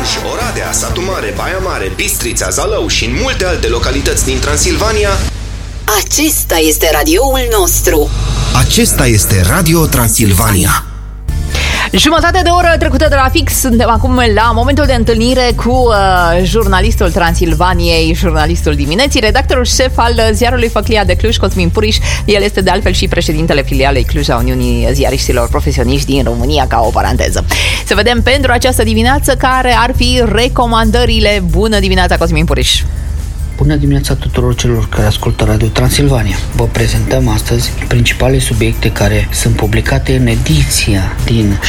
Cluj, Oradea, Satu Mare, Baia Mare, Bistrița, Zalău și în multe alte localități din Transilvania. Acesta este radioul nostru. Acesta este Radio Transilvania. Jumătate de oră trecută de la fix. Suntem acum la momentul de întâlnire cu jurnalistul Transilvaniei, jurnalistul dimineții, redactorul șef al ziarului Făclia de Cluj, Cosmin Puriș. El este de altfel și președintele filialei Cluj a Uniunii Ziariștilor Profesioniști din România, ca o paranteză. Să vedem pentru această dimineață care ar fi recomandările. Bună dimineața, Cosmin Puriș! Bună dimineața tuturor celor care ascultă Radio Transilvania. Vă prezentăm astăzi principalele subiecte care sunt publicate în ediția din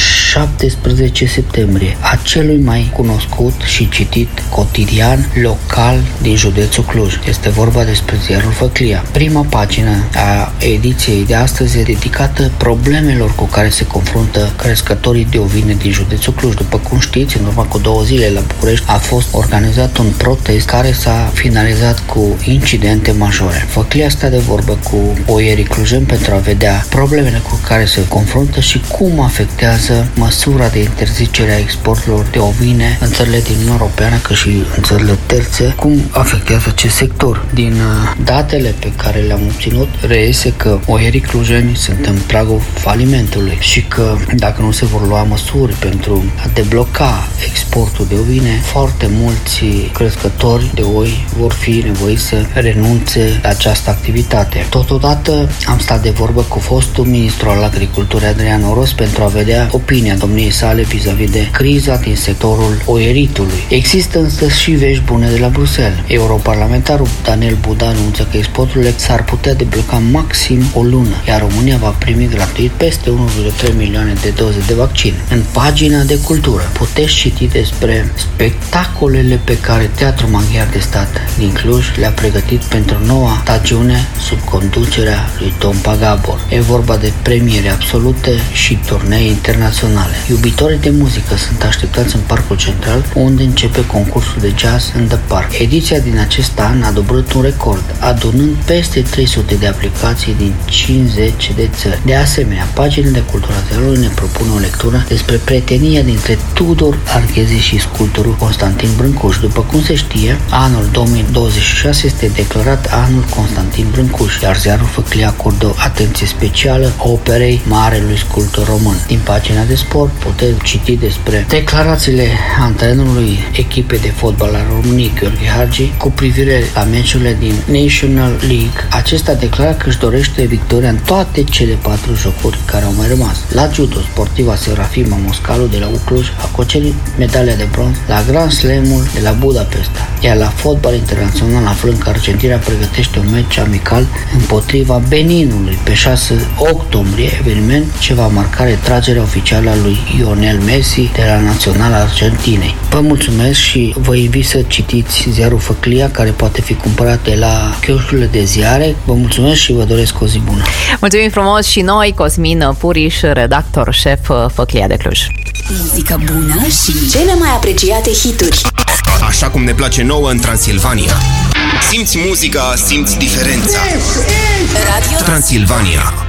17 septembrie a celui mai cunoscut și citit cotidian local din județul Cluj. Este vorba despre ziarul Făclia. Prima pagină a ediției de astăzi e dedicată problemelor cu care se confruntă crescătorii de ovine din județul Cluj. După cum știți, în urmă cu 2 zile la București a fost organizat un protest care s-a finalizat cu incidente majore. Făclia stă de vorbă cu oierii clujeni pentru a vedea problemele cu care se confruntă și cum afectează măsura de interzicere a exporturilor de ovine în țările din Uniunea Europeană, cât și în țările terțe, cum afectează acest sector. Din datele pe care le-am obținut, reiese că oierii clujeni sunt în pragul falimentului și că dacă nu se vor lua măsuri pentru a debloca exportul de ovine, foarte mulți crescători de oi vor fi nevoiți să renunțe la această activitate. Totodată am stat de vorbă cu fostul ministru al agriculturii Adrian Oros pentru a vedea opinia domniei sale vis-a-vis de criza din sectorul oieritului. Există însă și vești bune de la Bruxelles. Europarlamentarul Daniel Buda anunță că exporturile s-ar putea debloca maxim o lună, iar România va primi gratuit peste 1,3 milioane de doze de vaccin. În pagina de cultură puteți citi despre spectacolele pe care Teatrul Maghiar de Stat din Cluj le-a pregătit pentru noua stagiune sub conducerea lui Tompa Gabor. E vorba de premiere absolute și turnee internaționale. Iubitorii de muzică sunt așteptați în Parcul Central, unde începe concursul de jazz în The Park. Ediția din acest an a dobândut un record, adunând peste 300 de aplicații din 50 de țări. De asemenea, pagina de cultură ziarului ne propune o lectură despre prietenia dintre Tudor Arghezi și sculptorul Constantin Brâncuș. După cum se știe, anul 2026 este declarat anul Constantin Brâncuș, iar ziarul Făclia acordă o atenție specială operei marelui sculptor român. Din pagina de sport puteți citi despre declarațiile antrenorului echipei de fotbal al României, Gheorghe Hagi, cu privire la meciurile din National League. Acesta declară că își dorește victoria în toate cele 4 jocuri care au mai rămas. La judo, sportiva Serafima Moscalu de la Ucluj a cucerit medalia de bronz la Grand Slam-ul de la Budapesta, iar la fotbal internațional aflând că Argentina pregătește un meci amical împotriva Beninului pe 6 octombrie, eveniment ce va marca retragerea oficială a lui Lionel Messi de la Naționala Argentinei. Vă mulțumesc și vă invit să citiți ziarul Făclia, care poate fi cumpărat de la chioșcurile de ziare. Vă mulțumesc și vă doresc o zi bună. Mulțumim frumos și noi, Cosmin Puriș, redactor șef Făclia de Cluj. Muzică bună și cele mai apreciate hituri. Așa cum ne place nouă în Transilvania. Simți muzica, simți diferența. Radio Transilvania.